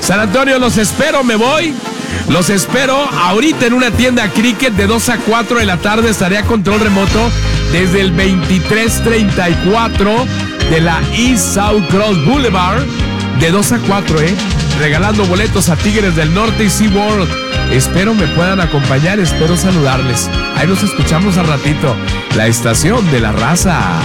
San Antonio, los espero, me voy. Los espero ahorita en una tienda Cricket de 2 a 4 de la tarde. Estaré a control remoto desde el 2334 de la East South Cross Boulevard. De 2 a 4, regalando boletos a Tigres del Norte y SeaWorld. Espero me puedan acompañar, espero saludarles. Ahí nos escuchamos al ratito. La estación de la raza.